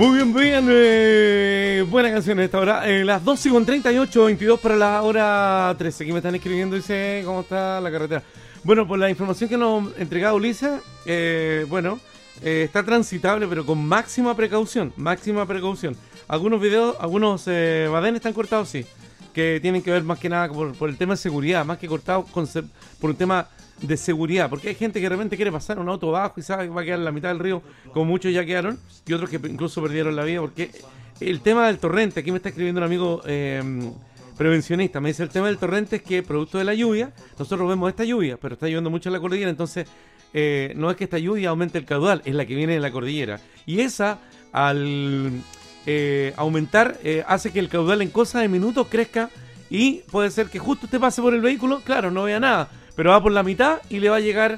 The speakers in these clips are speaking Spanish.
Muy bien, bien. Buena canción a esta hora. Las 12:38, 22 para la hora 13. Aquí me están escribiendo, dice, ¿cómo está la carretera? Bueno, por la información que nos ha entregado Ulises, está transitable, pero con máxima precaución, máxima precaución. Algunos videos, algunos badenes están cortados, sí, que tienen que ver más que nada por el tema de seguridad, más que cortados por un tema de seguridad, porque hay gente que de repente quiere pasar un auto bajo y sabe que va a quedar en la mitad del río, como muchos ya quedaron, y otros que incluso perdieron la vida, porque el tema del torrente, aquí me está escribiendo un amigo prevencionista, me dice el tema del torrente es que producto de la lluvia, nosotros vemos esta lluvia, pero está lloviendo mucho en la cordillera, entonces no es que esta lluvia aumente el caudal, es la que viene de la cordillera, y esa al aumentar hace que el caudal en cosa de minutos crezca, y puede ser que justo usted pase por el vehículo, claro, no vea nada, pero va por la mitad y le va a llegar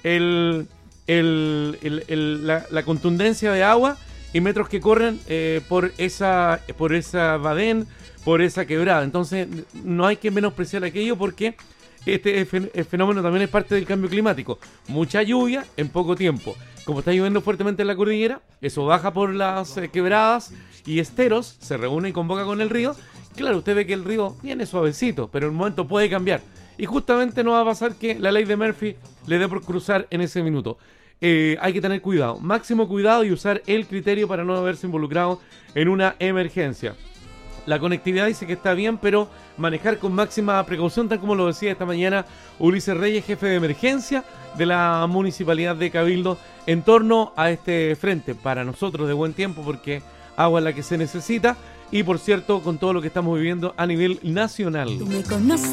la contundencia de agua y metros que corren por esa badén, por esa quebrada. Entonces no hay que menospreciar aquello porque este fenómeno también es parte del cambio climático. Mucha lluvia en poco tiempo. Como está lloviendo fuertemente en la cordillera, eso baja por las quebradas y esteros, se reúne y convoca con el río. Claro, usted ve que el río viene suavecito, pero en un momento puede cambiar. Y justamente no va a pasar que la ley de Murphy le dé por cruzar en ese minuto. Hay que tener cuidado, máximo cuidado y usar el criterio para no haberse involucrado en una emergencia. La conectividad dice que está bien, pero manejar con máxima precaución, tal como lo decía esta mañana Ulises Reyes, jefe de emergencia de la Municipalidad de Cabildo, en torno a este frente. Para nosotros de buen tiempo, porque agua es la que se necesita. Y por cierto, con todo lo que estamos viviendo a nivel nacional. Tú me conoces.